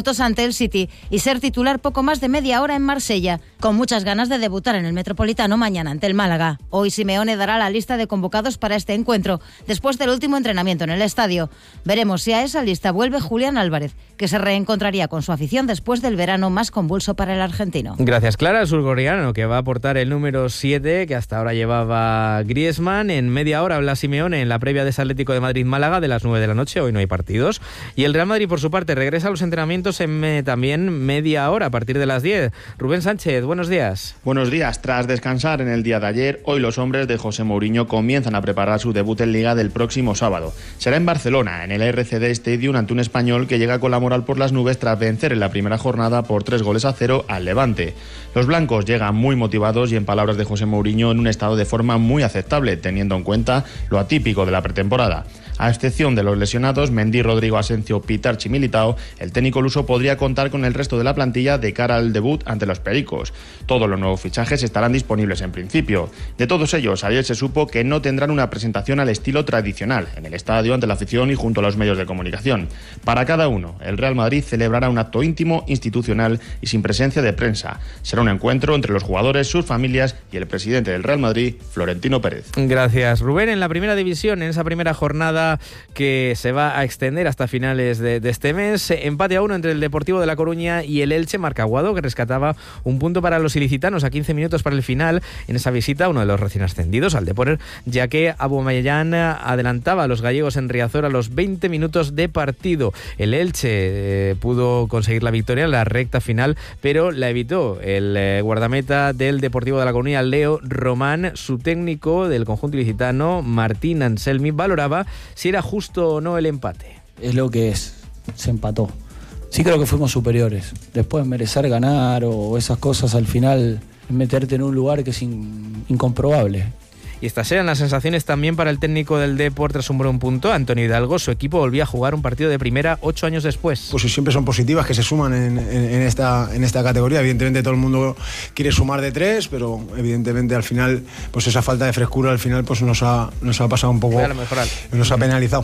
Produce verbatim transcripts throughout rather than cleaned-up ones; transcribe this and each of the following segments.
puntos ante el City y ser titular poco más de media hora en Marsella, con muchas ganas de debutar en el Metropolitano mañana ante el Málaga. Hoy Simeone dará la lista de convocados para este encuentro, después del último entrenamiento en el estadio. Veremos si a esa lista vuelve Julián Álvarez, que se reencontraría con su afición después del verano más convulso para el argentino. Gracias, Clara. El surcoreano, que va a aportar el número siete, que hasta ahora llevaba Griezmann. En media hora habla Simeone en la previa de ese Atlético de Madrid-Málaga de las nueve de la noche. Hoy no hay partidos. Y el Real Madrid, por su parte, regresa a los entrenamientos en me, también media hora, a partir de las diez. Rubén Sánchez, buenos días. Buenos días. Tras descansar en el día de ayer, hoy los hombres de José Mourinho comienzan a preparar su debut en Liga del próximo sábado. Será en Barcelona, en el R C D Stadium, ante un español que llega con la moral por las nubes tras vencer en la primera jornada por tres goles a cero al Levante. Los blancos llegan muy motivados y, en palabras de José Mourinho, en un estado de forma muy aceptable, teniendo en cuenta lo atípico de la pretemporada. A excepción de los lesionados Mendy, Rodrigo, Asencio, Pitarch y Militao, el técnico luso podría contar con el resto de la plantilla de cara al debut ante los Pericos. Todos los nuevos fichajes estarán disponibles en principio. De todos ellos, ayer se supo que no tendrán una presentación al estilo tradicional, en el estadio, ante la afición y junto a los medios de comunicación. Para cada uno, el Real Madrid celebrará un acto íntimo, institucional y sin presencia de prensa. Será un encuentro entre los jugadores, sus familias y el presidente del Real Madrid, Florentino Pérez. Gracias, Rubén. En la primera división, en esa primera jornada que se va a extender hasta finales de, de este mes, empate a uno entre el Deportivo de La Coruña y el Elche, marca Aguado, que rescataba un punto para los ilicitanos a quince minutos para el final en esa visita a uno de los recién ascendidos, al Depor, ya que Aubameyang adelantaba a los gallegos en Riazor a los veinte minutos de partido. El Elche eh, pudo conseguir la victoria en la recta final, pero la evitó el eh, guardameta del Deportivo de La Coruña, Leo Román. Su técnico del conjunto ilicitano, Martín Anselmi, valoraba si era justo o no el empate. Es lo que es, se empató. Sí creo que fuimos superiores. Después merecer ganar o esas cosas, al final meterte en un lugar que es in, incomprobable. Y estas eran las sensaciones también para el técnico del Depor tras un buen punto, Antonio Hidalgo. Su equipo volvía a jugar un partido de primera ocho años después. Pues siempre son positivas que se suman en, en, en, esta, en esta categoría. Evidentemente todo el mundo quiere sumar de tres, pero evidentemente al final pues esa falta de frescura al final pues nos ha, nos ha pasado un poco, nos ha penalizado.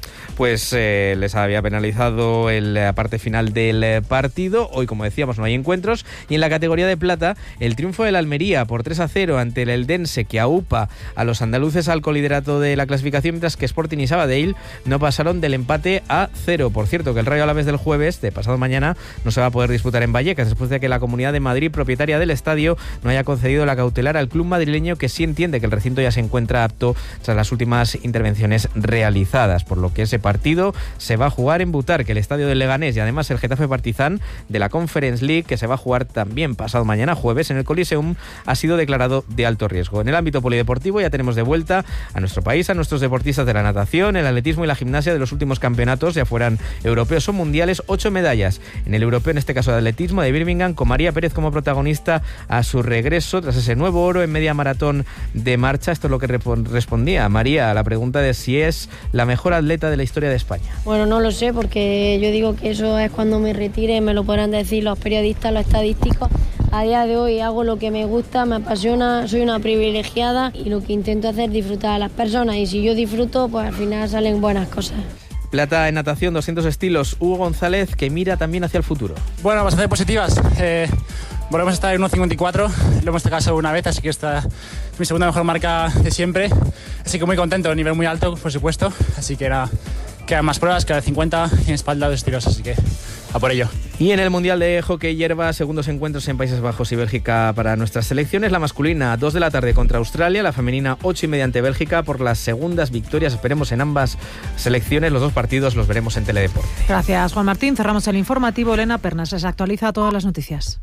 Pues eh, les había penalizado en la parte final del partido. Hoy, como decíamos, no hay encuentros. Y en la categoría de plata, el triunfo del Almería por tres a cero ante el Eldense, que aupa a los andaluces al coliderato de la clasificación, mientras que Sporting y Sabadell no pasaron del empate a cero. Por cierto, que el Rayo Alavés del jueves, de pasado mañana, no se va a poder disputar en Vallecas, después de que la Comunidad de Madrid, propietaria del estadio, no haya concedido la cautelar al club madrileño, que sí entiende que el recinto ya se encuentra apto tras las últimas intervenciones realizadas, por lo que ese partido se va a jugar en Butarque, el estadio del Leganés, y además el Getafe Partizan de la Conference League, que se va a jugar también pasado mañana jueves en el Coliseum, ha sido declarado de alto riesgo. En el ámbito polideportivo ya tenemos de vuelta a nuestro país a nuestros deportistas de la natación, el atletismo y la gimnasia de los últimos campeonatos, ya fueran europeos o mundiales, ocho medallas en el europeo, en este caso de atletismo de Birmingham, con María Pérez como protagonista a su regreso tras ese nuevo oro en media maratón de marcha. Esto es lo que respondía María a la pregunta de si es la mejor atleta de la historia de España. Bueno, no lo sé, porque yo digo que eso es cuando me retire, me lo podrán decir los periodistas, los estadísticos. A día de hoy hago lo que me gusta, me apasiona, soy una privilegiada y lo que intento hacer es disfrutar a las personas, y si yo disfruto, pues al final salen buenas cosas. Plata en natación, doscientos estilos, Hugo González, que mira también hacia el futuro. Bueno, bastante positivas. Eh, volvemos a estar en uno cincuenta y cuatro, lo hemos tocado solo una vez, así que esta es mi segunda mejor marca de siempre. Así que muy contento, a nivel muy alto, por supuesto. Así que era, quedan más pruebas, cada cincuenta y en espalda dos estilos, así que a por ello. Y en el Mundial de Hockey Hierba, segundos encuentros en Países Bajos y Bélgica para nuestras selecciones. La masculina, dos de la tarde contra Australia, la femenina, ocho y media ante Bélgica, por las segundas victorias. Esperemos en ambas selecciones. Los dos partidos los veremos en Teledeporte. Gracias, Juan Martín. Cerramos el informativo. Elena Pernas les actualiza todas las noticias.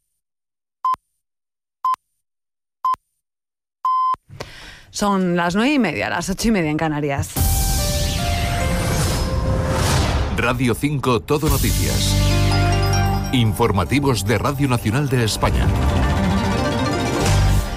Son las nueve y media, las ocho y media en Canarias. Radio cinco Todo Noticias. Informativos de Radio Nacional de España.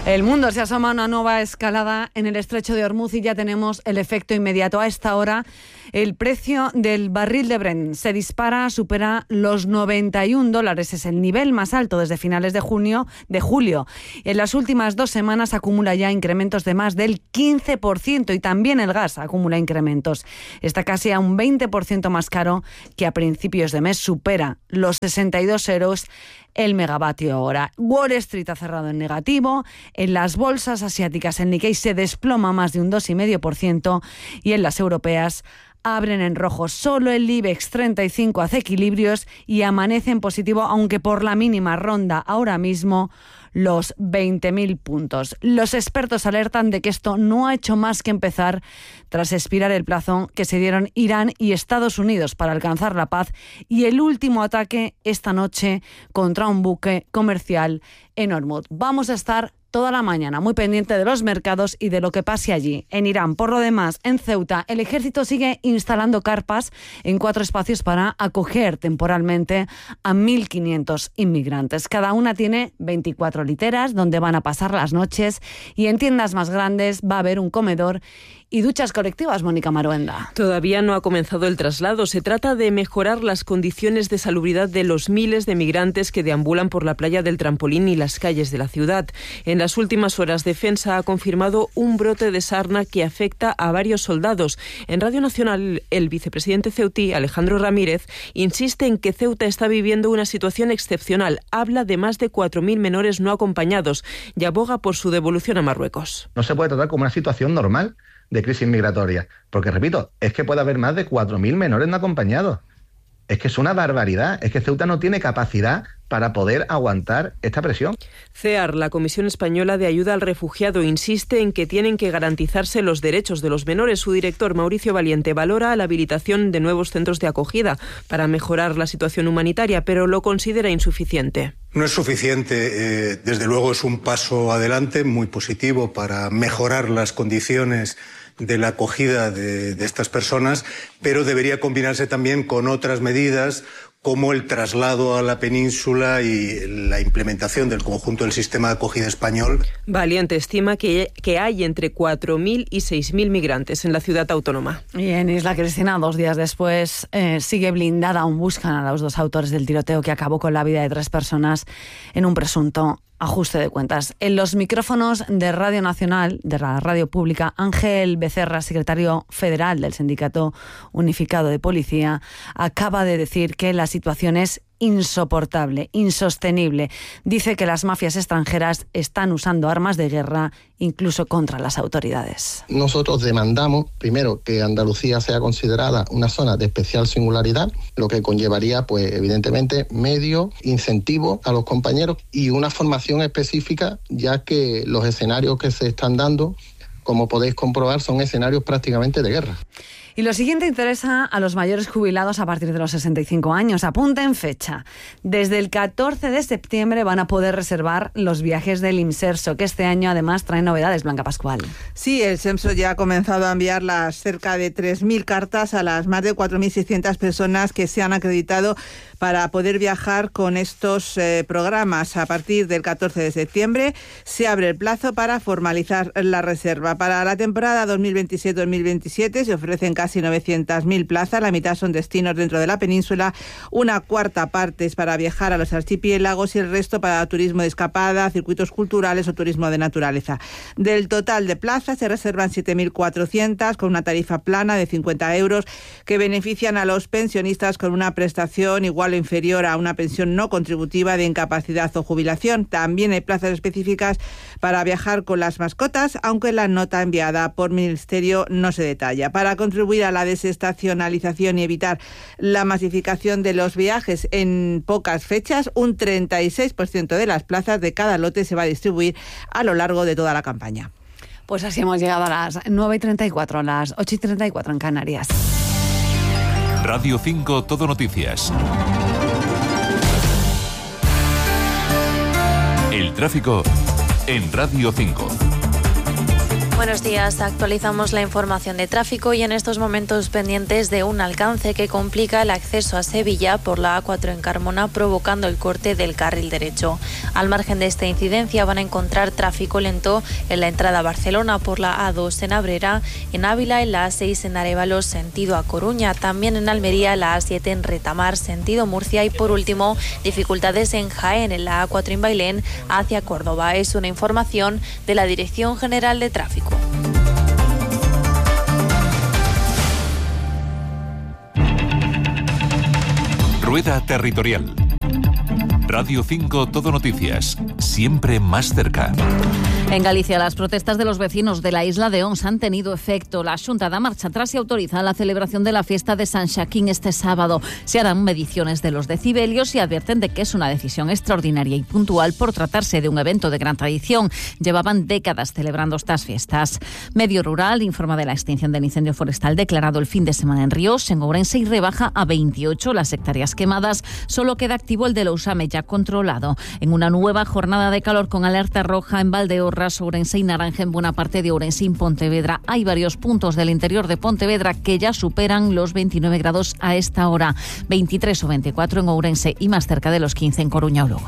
El mundo se asoma a una nueva escalada en el estrecho de Hormuz y ya tenemos el efecto inmediato. A esta hora, el precio del barril de Brent se dispara, supera los noventa y un dólares. Es el nivel más alto desde finales de junio, de julio. En las últimas dos semanas acumula ya incrementos de más del quince por ciento y también el gas acumula incrementos. Está casi a un veinte por ciento más caro que a principios de mes. Supera los sesenta y dos euros el megavatio hora. Wall Street ha cerrado en negativo. En las bolsas asiáticas el Nikkei se desploma más de un dos coma cinco por ciento y en las europeas abren en rojo. Solo el IBEX treinta y cinco hace equilibrios y amanece en positivo, aunque por la mínima ronda ahora mismo los veinte mil puntos. Los expertos alertan de que esto no ha hecho más que empezar tras expirar el plazo que se dieron Irán y Estados Unidos para alcanzar la paz y el último ataque esta noche contra un buque comercial en Hormuz. Vamos a estar toda la mañana muy pendiente de los mercados y de lo que pase allí, en Irán. Por lo demás, en Ceuta, el ejército sigue instalando carpas en cuatro espacios para acoger temporalmente a mil quinientos inmigrantes. Cada una tiene veinticuatro literas donde van a pasar las noches y en tiendas más grandes va a haber un comedor y duchas colectivas, Mónica Maruenda. Todavía no ha comenzado el traslado. Se trata de mejorar las condiciones de salubridad de los miles de migrantes que deambulan por la playa del Trampolín y las calles de la ciudad. En las últimas horas, Defensa ha confirmado un brote de sarna que afecta a varios soldados. En Radio Nacional, el vicepresidente ceutí, Alejandro Ramírez, insiste en que Ceuta está viviendo una situación excepcional. Habla de más de cuatro mil menores no acompañados y aboga por su devolución a Marruecos. No se puede tratar como una situación normal de crisis migratoria, porque repito, es que puede haber más de cuatro mil menores no acompañados. Es que es una barbaridad, es que Ceuta no tiene capacidad para poder aguantar esta presión. CEAR, la Comisión Española de Ayuda al Refugiado, insiste en que tienen que garantizarse los derechos de los menores. Su director, Mauricio Valiente, valora la habilitación de nuevos centros de acogida para mejorar la situación humanitaria, pero lo considera insuficiente. No es suficiente, eh, desde luego es un paso adelante muy positivo para mejorar las condiciones de la acogida de, de estas personas, pero debería combinarse también con otras medidas como el traslado a la península y la implementación del conjunto del sistema de acogida español. Valiente estima que, que hay entre cuatro mil y seis mil migrantes en la ciudad autónoma. Y en Isla Cristina, dos días después, eh, sigue blindada. Aún buscan a los dos autores del tiroteo que acabó con la vida de tres personas en un presunto ajuste de cuentas. En los micrófonos de Radio Nacional, de la radio pública, Ángel Becerra, secretario federal del Sindicato Unificado de Policía, acaba de decir que la situación es insoportable, insostenible. Dice que las mafias extranjeras están usando armas de guerra incluso contra las autoridades. Nosotros demandamos, primero, que Andalucía sea considerada una zona de especial singularidad, lo que conllevaría, pues, evidentemente, medios, incentivos a los compañeros y una formación específica, ya que los escenarios que se están dando, como podéis comprobar, son escenarios prácticamente de guerra. Y lo siguiente interesa a los mayores jubilados a partir de los sesenta y cinco años. Apunten fecha. Desde el catorce de septiembre van a poder reservar los viajes del IMSERSO, que este año además trae novedades. Blanca Pascual. Sí, el SEMSO ya ha comenzado a enviar las cerca de tres mil cartas a las más de cuatro mil seiscientas personas que se han acreditado para poder viajar con estos eh, programas. A partir del catorce de septiembre se abre el plazo para formalizar la reserva. Para la temporada dos mil veintisiete dos mil veintisiete se ofrecen casi novecientas mil plazas, la mitad son destinos dentro de la península, una cuarta parte es para viajar a los archipiélagos y el resto para turismo de escapada, circuitos culturales o turismo de naturaleza. Del total de plazas se reservan siete mil cuatrocientas con una tarifa plana de cincuenta euros que benefician a los pensionistas con una prestación igual o inferior a una pensión no contributiva de incapacidad o jubilación. También hay plazas específicas para viajar con las mascotas, aunque la nota enviada por Ministerio no se detalla. Para contribuir a la desestacionalización y evitar la masificación de los viajes en pocas fechas, un treinta y seis por ciento de las plazas de cada lote se va a distribuir a lo largo de toda la campaña. Pues así hemos llegado a las nueve y treinta y cuatro, a las ocho y treinta y cuatro en Canarias. Radio cinco Todo Noticias. El tráfico en Radio cinco. Buenos días, actualizamos la información de tráfico y en estos momentos pendientes de un alcance que complica el acceso a Sevilla por la A cuatro en Carmona, provocando el corte del carril derecho. Al margen de esta incidencia van a encontrar tráfico lento en la entrada a Barcelona por la A dos en Abrera, en Ávila en la A seis en Arévalos sentido a Coruña, también en Almería la A siete en Retamar sentido Murcia y por último dificultades en Jaén en la A cuatro en Bailén hacia Córdoba. Es una información de la Dirección General de Tráfico. Rueda Territorial. Radio cinco Todo Noticias, siempre más cerca. En Galicia, las protestas de los vecinos de la isla de Ons han tenido efecto. La Xunta da marcha atrás y autoriza la celebración de la fiesta de San Xaquín este sábado. Se harán mediciones de los decibelios y advierten de que es una decisión extraordinaria y puntual por tratarse de un evento de gran tradición. Llevaban décadas celebrando estas fiestas. Medio Rural informa de la extinción del incendio forestal declarado el fin de semana en Ríos, en Ourense, y rebaja a veintiocho las hectáreas quemadas. Solo queda activo el de Lousame, ya controlado. En una nueva jornada de calor con alerta roja en Valdeorras, Ourense y naranja en buena parte de Ourense y Pontevedra. Hay varios puntos del interior de Pontevedra que ya superan los veintinueve grados a esta hora. veintitrés o veinticuatro en Ourense y más cerca de los quince en Coruña o Lugo.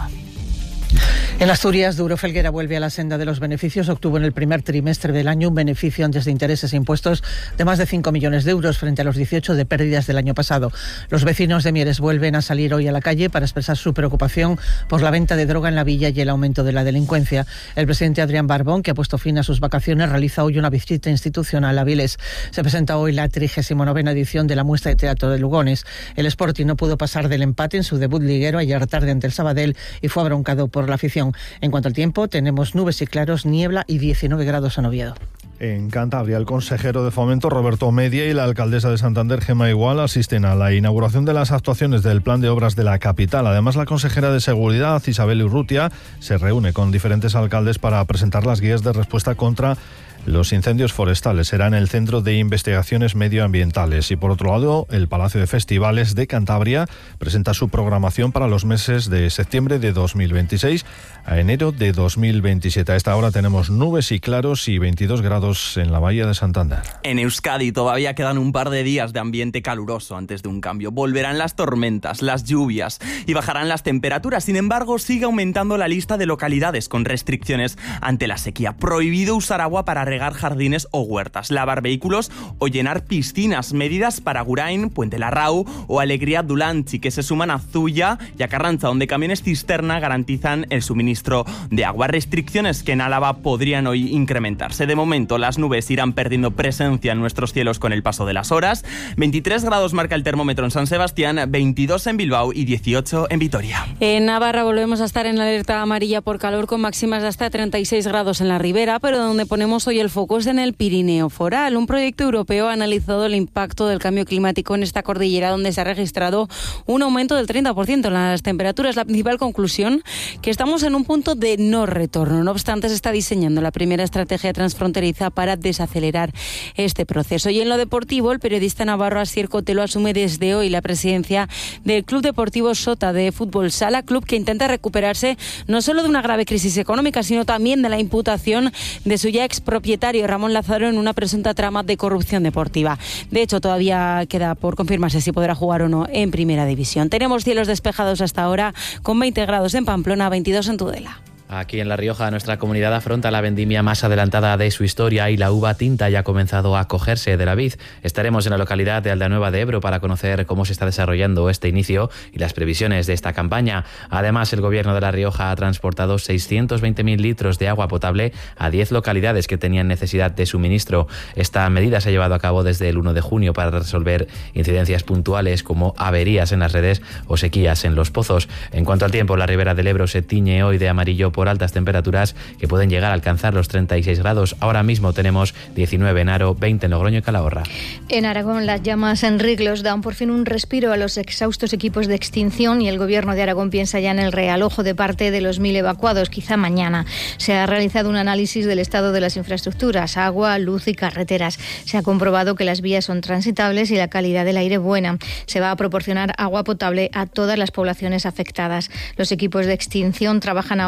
En Asturias, Duro Felguera vuelve a la senda de los beneficios. Obtuvo en el primer trimestre del año un beneficio antes de intereses e impuestos de más de cinco millones de euros frente a los dieciocho de pérdidas del año pasado. Los vecinos de Mieres vuelven a salir hoy a la calle para expresar su preocupación por la venta de droga en la villa y el aumento de la delincuencia. El presidente Adrián Barbón, que ha puesto fin a sus vacaciones, realiza hoy una visita institucional a Viles. Se presenta hoy la trigésima novena edición de la muestra de teatro de Lugones. El Sporting no pudo pasar del empate en su debut liguero ayer tarde ante el Sabadell y fue abroncado por la afición. En cuanto al tiempo, tenemos nubes y claros, niebla y diecinueve grados en Oviedo. En Cantabria, el consejero de Fomento, Roberto Media, y la alcaldesa de Santander, Gemma Igual, asisten a la inauguración de las actuaciones del plan de obras de la capital. Además, la consejera de Seguridad, Isabel Urrutia, se reúne con diferentes alcaldes para presentar las guías de respuesta contra los incendios forestales. Será en el Centro de Investigaciones Medioambientales. Y por otro lado, el Palacio de Festivales de Cantabria presenta su programación para los meses de septiembre de dos mil veintiséis a enero de dos mil veintisiete. A esta hora tenemos nubes y claros y veintidós grados en la Bahía de Santander. En Euskadi todavía quedan un par de días de ambiente caluroso antes de un cambio. Volverán las tormentas, las lluvias y bajarán las temperaturas. Sin embargo, sigue aumentando la lista de localidades con restricciones ante la sequía. Prohibido usar agua para regar jardines o huertas, lavar vehículos o llenar piscinas. Medidas para Gurain, Puente Larrau o Alegría Dulanchi, que se suman a Zuya y a Carranza, donde camiones cisterna garantizan el suministro de agua. Restricciones que en Álava podrían hoy incrementarse. De momento, las nubes irán perdiendo presencia en nuestros cielos con el paso de las horas. veintitrés grados marca el termómetro en San Sebastián, veintidós en Bilbao y dieciocho en Vitoria. En Navarra volvemos a estar en alerta amarilla por calor con máximas de hasta treinta y seis grados en la Ribera, pero donde ponemos hoy el foco es en el Pirineo Foral. Un proyecto europeo ha analizado el impacto del cambio climático en esta cordillera, donde se ha registrado un aumento del treinta por ciento en las temperaturas. La principal conclusión, que estamos en un punto de no retorno. No obstante, se está diseñando la primera estrategia transfronteriza para desacelerar este proceso. Y en lo deportivo, el periodista navarro Asier Cotelo asume desde hoy la presidencia del Club Deportivo Sota de Fútbol Sala, club que intenta recuperarse no solo de una grave crisis económica, sino también de la imputación de su ya expropietario Ramón Lázaro en una presunta trama de corrupción deportiva. De hecho, todavía queda por confirmarse si podrá jugar o no en Primera División. Tenemos cielos despejados hasta ahora, con veinte grados en Pamplona, veintidós en Tudela. Aquí en La Rioja, nuestra comunidad afronta la vendimia más adelantada de su historia y la uva tinta ya ha comenzado a cogerse de la vid. Estaremos en la localidad de Aldanueva de Ebro para conocer cómo se está desarrollando este inicio y las previsiones de esta campaña. Además, el Gobierno de La Rioja ha transportado seiscientos veinte mil litros de agua potable a diez localidades que tenían necesidad de suministro. Esta medida se ha llevado a cabo desde el uno de junio para resolver incidencias puntuales como averías en las redes o sequías en los pozos. En cuanto al tiempo, la Ribera del Ebro se tiñe hoy de amarillo por por altas temperaturas que pueden llegar a alcanzar los treinta y seis grados. Ahora mismo tenemos diecinueve en Haro, veinte en Logroño y Calahorra. En Aragón, las llamas en Riglos dan por fin un respiro a los exhaustos equipos de extinción y el Gobierno de Aragón piensa ya en el realojo de parte de los mil evacuados, quizá mañana. Se ha realizado un análisis del estado de las infraestructuras, agua, luz y carreteras. Se ha comprobado que las vías son transitables y la calidad del aire buena. Se va a proporcionar agua potable a todas las poblaciones afectadas. Los equipos de extinción trabajan ahora en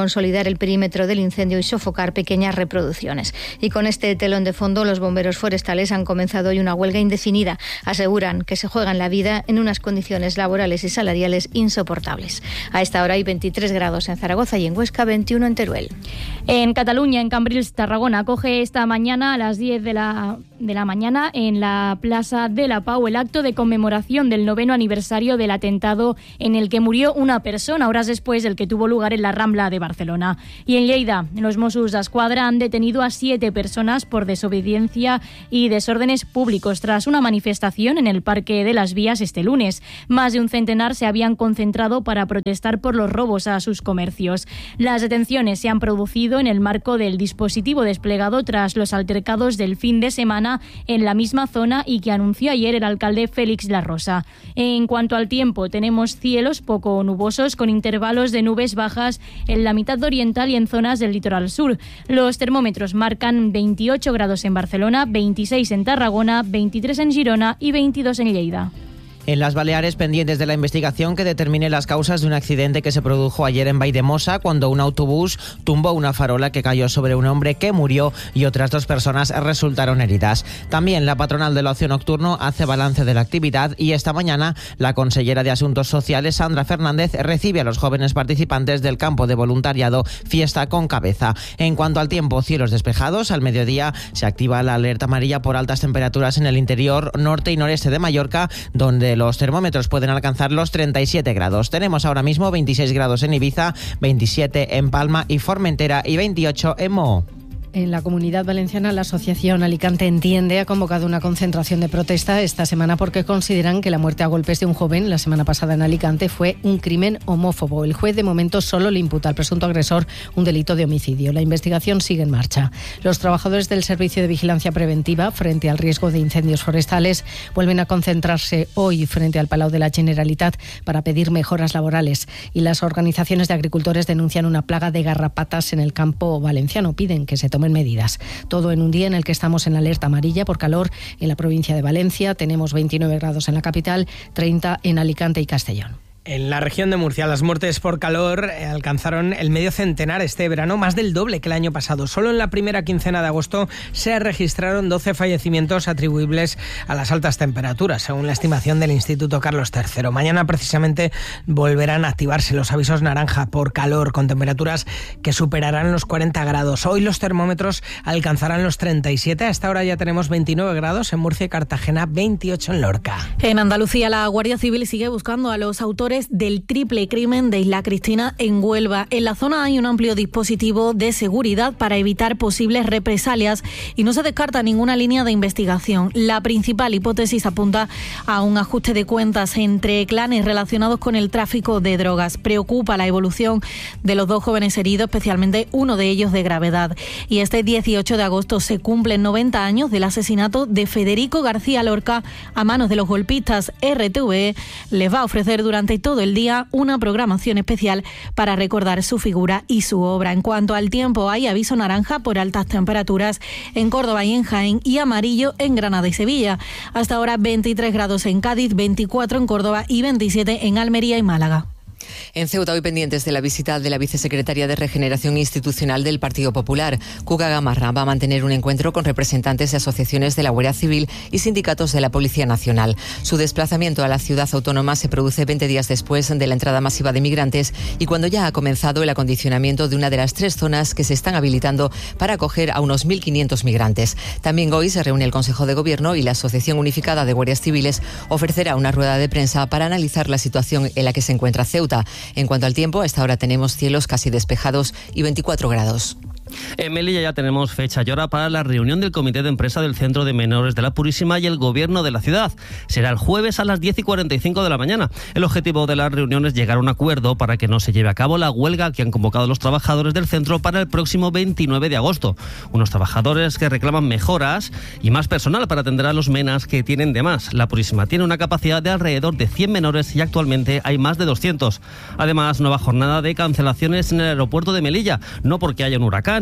consolidar el perímetro del incendio y sofocar pequeñas reproducciones. Y con este telón de fondo, los bomberos forestales han comenzado hoy una huelga indefinida. Aseguran que se juegan la vida en unas condiciones laborales y salariales insoportables. A esta hora hay veintitrés grados en Zaragoza y en Huesca, veintiuno en Teruel. En Cataluña, en Cambrils, Tarragona, acoge esta mañana a las diez de la, de la mañana en la Plaza de la Pau el acto de conmemoración del noveno aniversario del atentado en el que murió una persona horas después del que tuvo lugar en la Rambla de Barcelona. Y en Lleida, los Mossos d'Esquadra han detenido a siete personas por desobediencia y desórdenes públicos tras una manifestación en el Parque de las Vías este lunes. Más de un centenar se habían concentrado para protestar por los robos a sus comercios. Las detenciones se han producido en el marco del dispositivo desplegado tras los altercados del fin de semana en la misma zona y que anunció ayer el alcalde Félix La Rosa. En cuanto al tiempo, tenemos cielos poco nubosos con intervalos de nubes bajas en la mitad oriental y en zonas del litoral sur. Los termómetros marcan veintiocho grados en Barcelona, veintiséis en Tarragona, veintitrés en Girona y veintidós en Lleida. En las Baleares, pendientes de la investigación que determine las causas de un accidente que se produjo ayer en Valldemossa cuando un autobús tumbó una farola que cayó sobre un hombre que murió y otras dos personas resultaron heridas. También la patronal del ocio nocturno hace balance de la actividad y esta mañana la consellera de Asuntos Sociales, Sandra Fernández, recibe a los jóvenes participantes del campo de voluntariado Fiesta con Cabeza. En cuanto al tiempo, cielos despejados. Al mediodía se activa la alerta amarilla por altas temperaturas en el interior norte y noreste de Mallorca, donde los termómetros pueden alcanzar los treinta y siete grados. Tenemos ahora mismo veintiséis grados en Ibiza, veintisiete en Palma y Formentera y veintiocho en Moho. En la Comunidad Valenciana, la Asociación Alicante Entiende ha convocado una concentración de protesta esta semana porque consideran que la muerte a golpes de un joven la semana pasada en Alicante fue un crimen homófobo. El juez de momento solo le imputa al presunto agresor un delito de homicidio. La investigación sigue en marcha. Los trabajadores del Servicio de Vigilancia Preventiva frente al riesgo de incendios forestales vuelven a concentrarse hoy frente al Palau de la Generalitat para pedir mejoras laborales. Y las organizaciones de agricultores denuncian una plaga de garrapatas en el campo valenciano. Piden que se tome en medidas. Todo en un día en el que estamos en alerta amarilla por calor en la provincia de Valencia. Tenemos veintinueve grados en la capital, treinta en Alicante y Castellón. En la región de Murcia, las muertes por calor alcanzaron el medio centenar este verano, más del doble que el año pasado. Solo en la primera quincena de agosto se registraron doce fallecimientos atribuibles a las altas temperaturas, según la estimación del Instituto Carlos tercero. Mañana, precisamente, volverán a activarse los avisos naranja por calor, con temperaturas que superarán los cuarenta grados. Hoy los termómetros alcanzarán los treinta y siete. A esta hora ya tenemos veintinueve grados en Murcia y Cartagena, veintiocho en Lorca. En Andalucía, la Guardia Civil sigue buscando a los autores del triple crimen de Isla Cristina en Huelva. En la zona hay un amplio dispositivo de seguridad para evitar posibles represalias y no se descarta ninguna línea de investigación. La principal hipótesis apunta a un ajuste de cuentas entre clanes relacionados con el tráfico de drogas. Preocupa la evolución de los dos jóvenes heridos, especialmente uno de ellos de gravedad. Y este dieciocho de agosto se cumplen noventa años del asesinato de Federico García Lorca a manos de los golpistas. R T V E les va a ofrecer durante todo el día una programación especial para recordar su figura y su obra. En cuanto al tiempo, hay aviso naranja por altas temperaturas en Córdoba y en Jaén y amarillo en Granada y Sevilla. Hasta ahora veintitrés grados en Cádiz, veinticuatro en Córdoba y veintisiete en Almería y Málaga. En Ceuta, hoy pendientes de la visita de la vicesecretaria de Regeneración Institucional del Partido Popular. Cuca Gamarra va a mantener un encuentro con representantes de asociaciones de la Guardia Civil y sindicatos de la Policía Nacional. Su desplazamiento a la ciudad autónoma se produce veinte días después de la entrada masiva de migrantes y cuando ya ha comenzado el acondicionamiento de una de las tres zonas que se están habilitando para acoger a unos mil quinientos migrantes. También hoy se reúne el Consejo de Gobierno y la Asociación Unificada de Guardias Civiles ofrecerá una rueda de prensa para analizar la situación en la que se encuentra Ceuta. En cuanto al tiempo, a esta hora tenemos cielos casi despejados y veinticuatro grados. En Melilla ya tenemos fecha y hora para la reunión del Comité de Empresa del Centro de Menores de la Purísima y el Gobierno de la ciudad. Será el jueves a las diez y cuarenta y cinco de la mañana. El objetivo de la reunión es llegar a un acuerdo para que no se lleve a cabo la huelga que han convocado los trabajadores del centro para el próximo veintinueve de agosto. Unos trabajadores que reclaman mejoras y más personal para atender a los menas que tienen de más. La Purísima tiene una capacidad de alrededor de cien menores y actualmente hay más de doscientos. Además, nueva jornada de cancelaciones en el aeropuerto de Melilla, no porque haya un huracán,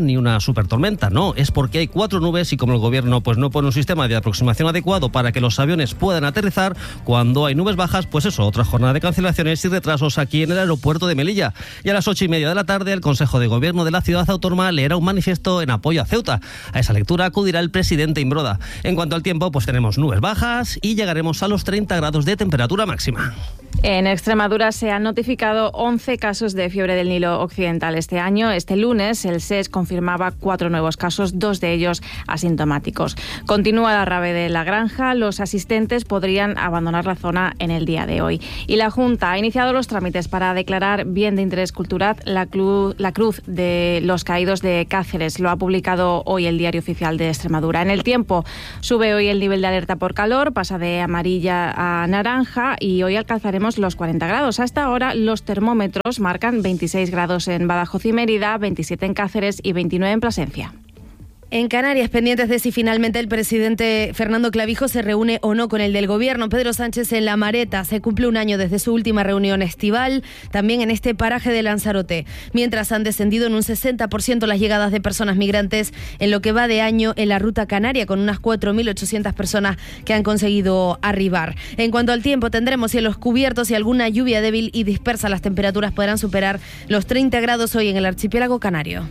ni una supertormenta, no, es porque hay cuatro nubes y como el gobierno pues no pone un sistema de aproximación adecuado para que los aviones puedan aterrizar, cuando hay nubes bajas, pues eso, otra jornada de cancelaciones y retrasos aquí en el aeropuerto de Melilla. Y a las ocho y media de la tarde, el Consejo de Gobierno de la ciudad autónoma leerá un manifiesto en apoyo a Ceuta. A esa lectura acudirá el presidente Imbroda. En cuanto al tiempo, pues tenemos nubes bajas y llegaremos a los treinta grados de temperatura máxima. En Extremadura se han notificado once casos de fiebre del Nilo Occidental este año. Este lunes el S E S confirmaba cuatro nuevos casos, dos de ellos asintomáticos. Continúa la rave de la granja. Los asistentes podrían abandonar la zona en el día de hoy. Y la Junta ha iniciado los trámites para declarar bien de interés cultural la, clu- la Cruz de los Caídos de Cáceres. Lo ha publicado hoy el Diario Oficial de Extremadura. En el tiempo sube hoy el nivel de alerta por calor, pasa de amarilla a naranja y hoy alcanzaremos los cuarenta grados. Hasta ahora los termómetros marcan veintiséis grados en Badajoz y Mérida, veintisiete en Cáceres y veintinueve en Plasencia. En Canarias, pendientes de si finalmente el presidente Fernando Clavijo se reúne o no con el del gobierno. Pedro Sánchez en La Mareta. Se cumple un año desde su última reunión estival, también en este paraje de Lanzarote. Mientras han descendido en un sesenta por ciento las llegadas de personas migrantes en lo que va de año en la ruta canaria, con unas cuatro mil ochocientas personas que han conseguido arribar. En cuanto al tiempo, tendremos cielos cubiertos y alguna lluvia débil y dispersa. Las temperaturas podrán superar los treinta grados hoy en el archipiélago canario.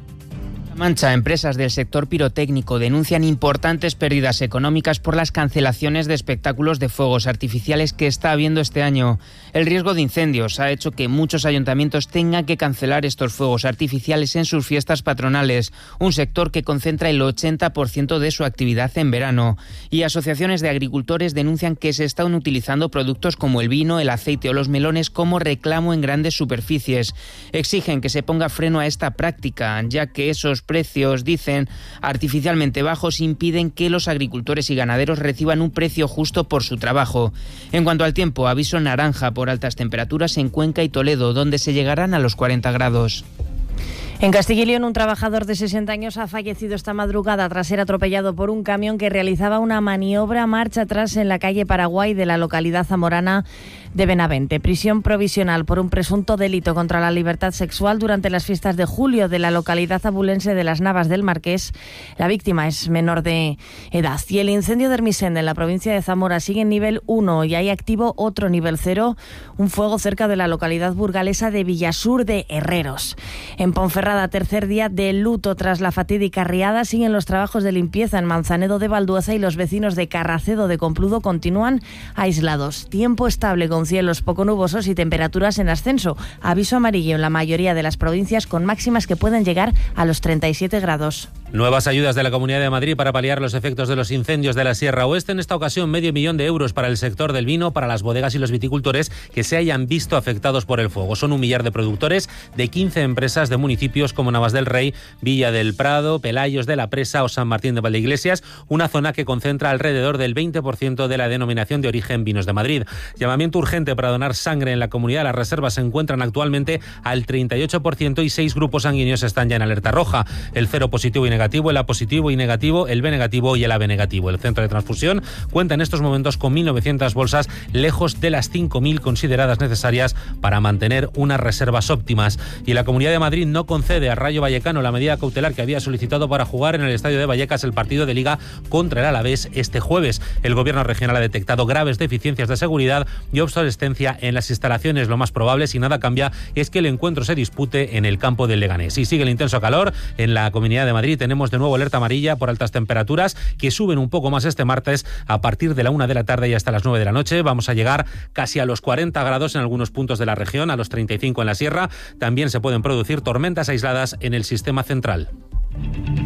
Mancha, empresas del sector pirotécnico denuncian importantes pérdidas económicas por las cancelaciones de espectáculos de fuegos artificiales que está habiendo este año. El riesgo de incendios ha hecho que muchos ayuntamientos tengan que cancelar estos fuegos artificiales en sus fiestas patronales, un sector que concentra el ochenta por ciento de su actividad en verano. Y asociaciones de agricultores denuncian que se están utilizando productos como el vino, el aceite o los melones como reclamo en grandes superficies. Exigen que se ponga freno a esta práctica, ya que esos precios, dicen, artificialmente bajos impiden que los agricultores y ganaderos reciban un precio justo por su trabajo. En cuanto al tiempo, aviso naranja por altas temperaturas en Cuenca y Toledo, donde se llegarán a los cuarenta grados. En Castilla y León, un trabajador de sesenta años ha fallecido esta madrugada tras ser atropellado por un camión que realizaba una maniobra marcha atrás en la calle Paraguay de la localidad zamorana de Benavente. Prisión provisional por un presunto delito contra la libertad sexual durante las fiestas de julio de la localidad abulense de Las Navas del Marqués. La víctima es menor de edad. Y el incendio de Hermisende en la provincia de Zamora sigue en nivel uno y hay activo otro nivel cero, un fuego cerca de la localidad burgalesa de Villasur de Herreros. En Ponferrada, tercer día de luto tras la fatídica riada, siguen los trabajos de limpieza en Manzanedo de Valdueza y los vecinos de Carracedo de Compludo continúan aislados. Tiempo estable con cielos poco nubosos y temperaturas en ascenso. Aviso amarillo en la mayoría de las provincias con máximas que pueden llegar a los treinta y siete grados. Nuevas ayudas de la Comunidad de Madrid para paliar los efectos de los incendios de la Sierra Oeste. En esta ocasión, medio millón de euros para el sector del vino, para las bodegas y los viticultores que se hayan visto afectados por el fuego. Son un millar de productores de quince empresas de municipios como Navas del Rey, Villa del Prado, Pelayos de la Presa o San Martín de Valdeiglesias, una zona que concentra alrededor del veinte por ciento de la denominación de origen Vinos de Madrid. Llamamiento urgente para donar sangre en la comunidad. Las reservas se encuentran actualmente al treinta y ocho por ciento y seis grupos sanguíneos están ya en alerta roja. El cero positivo y negativo, el A positivo y negativo, el B negativo y el A B negativo. El centro de transfusión cuenta en estos momentos con mil novecientas bolsas, lejos de las cinco mil consideradas necesarias para mantener unas reservas óptimas. Y la Comunidad de Madrid no concede a Rayo Vallecano la medida cautelar que había solicitado para jugar en el estadio de Vallecas el partido de Liga contra el Alavés este jueves. El gobierno regional ha detectado graves deficiencias de seguridad y obsolescencia en las instalaciones. Lo más probable, si nada cambia, es que el encuentro se dispute en el campo del Leganés. Y sigue el intenso calor en la Comunidad de Madrid. Tenemos de nuevo alerta amarilla por altas temperaturas que suben un poco más este martes a partir de la una de la tarde y hasta las nueve de la noche. Vamos a llegar casi a los cuarenta grados en algunos puntos de la región, a los treinta y cinco en la sierra. También se pueden producir tormentas aisladas en el sistema central.